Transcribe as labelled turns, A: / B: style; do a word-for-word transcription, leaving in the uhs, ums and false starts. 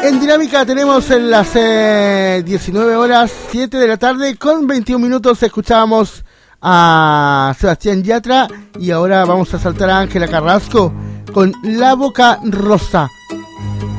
A: En Dinámica tenemos en las eh, diecinueve horas siete de la tarde con veintiún minutos. Escuchábamos a Sebastián Yatra y ahora vamos a saltar a Ángela Carrasco con La Boca Rosa.